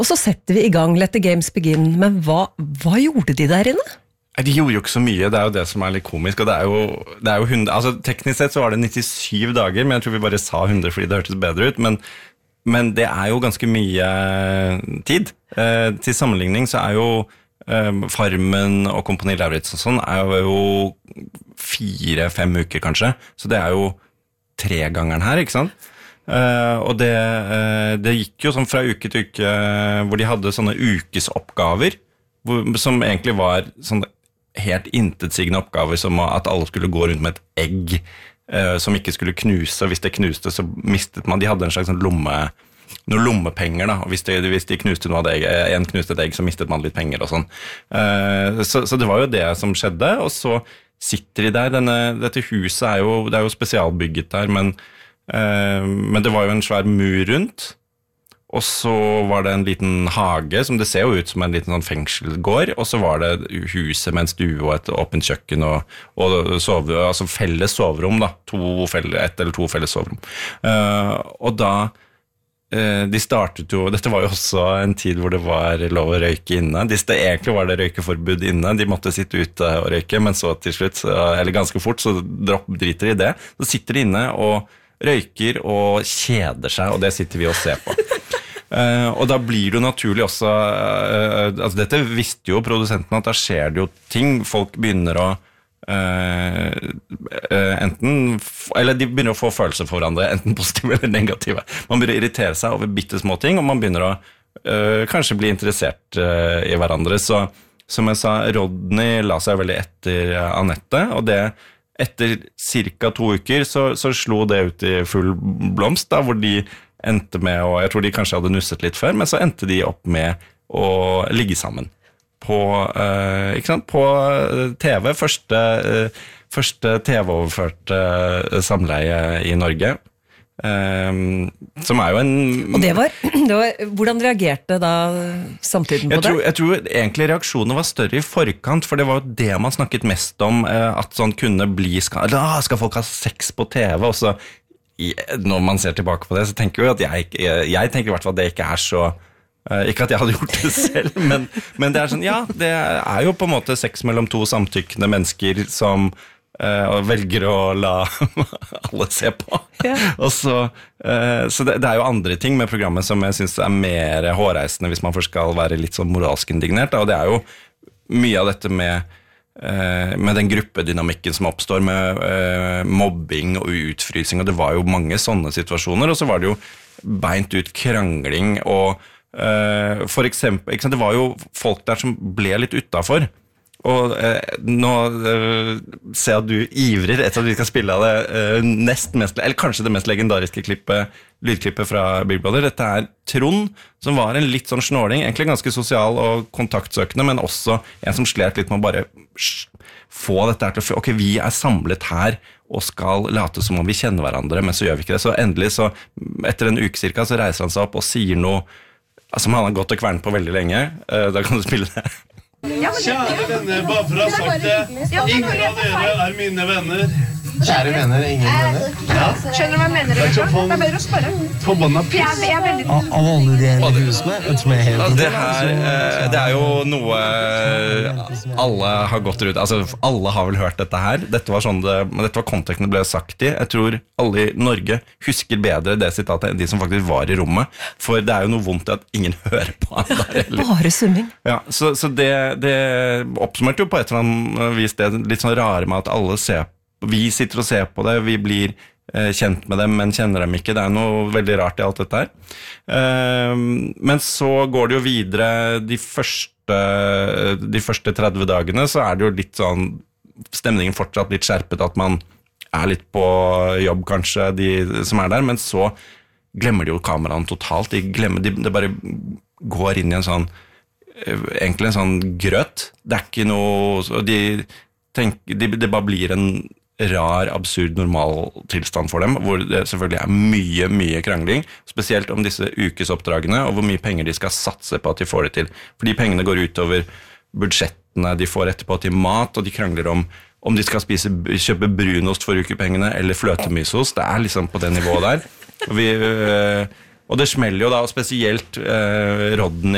Og så setter vi I gang, let the games begin. Men hva gjorde de der inne? De gjorde jo ikke så mye, det jo det som litt komisk, og det jo 100, altså teknisk sett så var det 97 dager, men jeg tror vi bare sa 100 fordi det hørtes bedre ut, men det jo ganske mye tid. Til sammenligning så jo Farmen og Kompani Lauritz og sånn jo 4-5 uker kanskje, så det jo 3-gangeren her, ikke sant? Og det gikk jo sånn fra uke til uke hvor de hadde sånne ukesoppgaver som egentlig var sånn helt intetsigende oppgaver som at alle skulle gå rundt med et egg som ikke skulle knuse, og hvis det knuste så mistet man, de hadde en slags sånn noen lommepenger da, og hvis de knuste noe av det, en knuste et egg så mistet man litt penger og sånn. Så det var jo det som skjedde, og så sitter de der, dette huset det jo spesialbygget der, men det var jo en svær mur rundt, og så var det en liten hage, som det ser jo ut som en liten sånn fengselsgård, og så var det huset med en stue og et åpent kjøkken, og altså felles soverom da, ett eller to felles soverom. Og da, de startet jo, dette var jo også en tid hvor det var lov å røyke inne, egentlig var det røykeforbud inne, de måtte sitte ute og røyke, men så til slutt, eller ganske fort, så driter de I det, så sitter de inne og røyker og kjeder seg, og det sitter vi og ser på. Og da blir det jo naturlig også, altså dette visste jo produsenten at da skjer det jo ting, folk begynner å eller de begynner å få følelser for hverandre, enten positive eller negative. Man begynner å irritere seg over bittesmå ting, og man begynner å kanskje bli interessert I hverandre. Så som jeg sa, Rodney la seg veldig etter Anette, og det etter cirka 2 uker så slo det ut I full blomst, da, hvor de endte med, og jeg tror de kanskje hadde nusset litt før, men så endte de opp med å ligge sammen på, ikke sant? På TV, første TV-overførte samleie I Norge, som jo en... Og det var, hvordan reagerte da samtiden på det? Jeg tror egentlig reaksjonene var større I forkant, for det var jo det man snakket mest om, at sånn kunne bli, skal folk ha sex på TV, og så når man ser tilbake på det, så tenker jeg at jeg tenker I hvert fall at det ikke så ikke at jeg hadde gjort det selv, men det sånn, ja, det jo på en måte sex mellom 2 samtykkende mennesker som velger å la alle se på. Ja. Og så det jo andre ting med programmet som jeg synes mer hårreisende hvis man først skal være litt sånn moralsk indignert, og det jo mye av dette med den gruppedynamikken som oppstår med mobbing og utfrysing, og det var jo mange sånne situasjoner, og så var det jo beint ut krangling, og for eksempel, ikke sant, det var jo folk der som ble litt utenfor, og nå ser jeg at du ivrer etter at vi skal spille av det nest mest, eller kanskje det mest legendariske lydklippet fra Big Brother. Dette Trond, som var en litt sånn snåling, egentlig ganske sosial og kontaktsøkende, men også en som slet litt med å bare få dette her til å, ok, vi samlet her og skal late som om vi kjenner hverandre, men så gjør vi ikke det. Så endelig, så etter en uke cirka, så reiser han seg opp og sier noe som han har gått og kvernet på veldig lenge. Da kan du spille det. Kjære venner, bare for å ha sagt det, ingen av dere mine venner. Kjære venner, ingen venner. Ja. Skjønner du hva jeg mener? Det bedre å spørre. Forbanna piss. Jeg veldig... Av alle de her husene, som helt... Det jo noe alle har gått ut, altså alle har vel hørt dette her. Dette var sånn dette var konteksten det ble sagt I. Jeg tror alle I Norge husker bedre det sitatet enn de som faktisk var I rommet. For det jo noe vondt I at ingen hører på han der. Bare summing. Ja, så det oppsummerte jo på et eller annet vis det litt sånn rare med at alle ser på. Vi sitter og ser på det, vi blir kjent med dem, men kjenner dem ikke. Det noe veldig rart I alt dette her. Men så går det jo videre de første 30 dagene, så det jo litt sånn, stemningen fortsatt litt skjerpet, at man litt på jobb kanskje, de som der, men så glemmer de jo kameraene totalt. Det bare går inn I en sånn, egentlig en sånn grøt. Det ikke noe, det bare blir en rar, absurd normaltilstand for dem, hvor det selvfølgelig mye krangling, spesielt om disse ukesoppdragene, og hvor mye penger de skal satse på at de får det til. For de pengene går ut over budsjettene de får etterpå til mat, og de krangler om de skal kjøpe brunost for ukepengene, eller fløtemysost. Det liksom på det nivået der. Og det smeller jo da, og spesielt Rodney